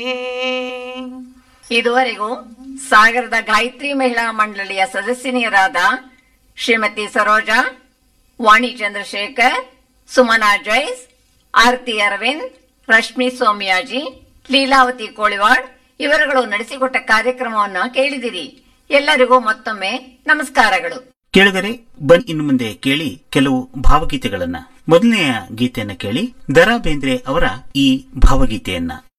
ಇದುವರೆಗೂ ಸಾಗರದ ಗಾಯತ್ರಿ ಮಹಿಳಾ ಮಂಡಳಿಯ ಸದಸ್ಯನಿಯರಾದ ಶ್ರೀಮತಿ ಸರೋಜಾ, ವಾಣಿ ಚಂದ್ರಶೇಖರ್, ಸುಮನಾ ಜೈಸ್, ಆರತಿ ಅರವಿಂದ್, ರಶ್ಮಿ ಸೋಮಯಾಜಿ, ಲೀಲಾವತಿ ಕೋಳಿವಾಡ್ ಇವರುಗಳು ನಡೆಸಿಕೊಟ್ಟ ಕಾರ್ಯಕ್ರಮವನ್ನು ಕೇಳಿದಿರಿ. ಎಲ್ಲರಿಗೂ ಮತ್ತೊಮ್ಮೆ ನಮಸ್ಕಾರಗಳು. ಕೇಳಿದರೆ ಬನ್ನಿ ಇನ್ನು ಮುಂದೆ ಕೇಳಿ ಕೆಲವು ಭಾವಗೀತೆಗಳನ್ನ. ಮೊದಲನೆಯ ಗೀತೆಯನ್ನ ಕೇಳಿ, ದ.ರಾ ಬೇಂದ್ರೆ ಅವರ ಈ ಭಾವಗೀತೆಯನ್ನ.